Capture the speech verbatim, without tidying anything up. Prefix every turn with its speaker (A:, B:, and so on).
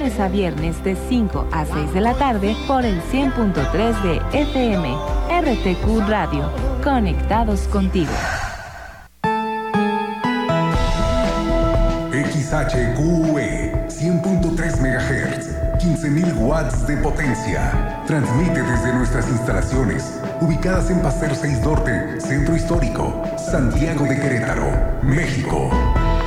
A: lunes a viernes de cinco a seis de la tarde por el cien punto tres de F M. R T Q Radio. Conectados contigo.
B: X H Q E cien punto tres megahertz, quince mil watts de potencia. Transmite desde nuestras instalaciones, ubicadas en Paseo seis Norte, Centro Histórico, Santiago de Querétaro, México.